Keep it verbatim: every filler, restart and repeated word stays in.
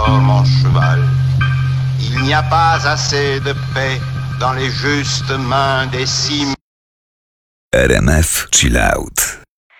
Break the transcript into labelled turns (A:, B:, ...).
A: Oh mon cheval, il n'y a pas assez de paix dans les justes mains des cimes.
B: R M F Chill Out.